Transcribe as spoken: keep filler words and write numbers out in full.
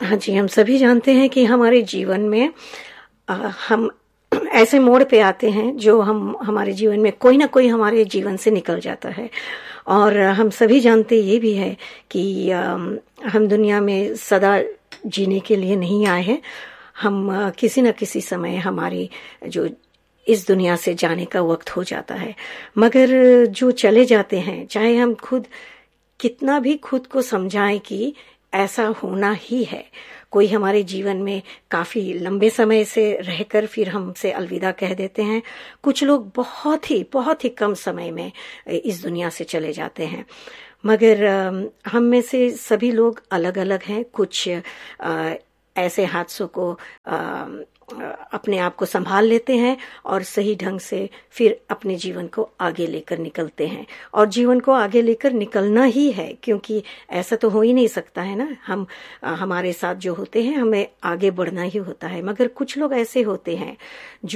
हाँ जी, हम सभी जानते हैं कि हमारे जीवन में अ, हम ऐसे मोड़ पे आते हैं जो हम हमारे जीवन में कोई ना कोई हमारे जीवन से निकल जाता है और हम सभी जानते ये भी है कि अम, हम दुनिया में सदा जीने के लिए नहीं आए हैं। हम अ, किसी न किसी समय हमारी जो इस दुनिया से जाने का वक्त हो जाता है, मगर जो चले जाते हैं, चाहे हम खुद कितना भी खुद को समझाएं कि ऐसा होना ही है। कोई हमारे जीवन में काफ़ी लंबे समय से रहकर फिर हमसे अलविदा कह देते हैं। कुछ लोग बहुत ही बहुत ही कम समय में इस दुनिया से चले जाते हैं। मगर अम, हम में से सभी लोग अलग-अलग हैं। कुछ अ, ऐसे हादसों को अ, अपने आप को संभाल लेते हैं और सही ढंग से फिर अपने जीवन को आगे लेकर निकलते हैं और जीवन को आगे लेकर निकलना ही है, क्योंकि ऐसा तो हो ही नहीं सकता है ना। हम अ, हमारे साथ जो होते हैं हमें आगे बढ़ना ही होता है, मगर कुछ लोग ऐसे होते हैं जो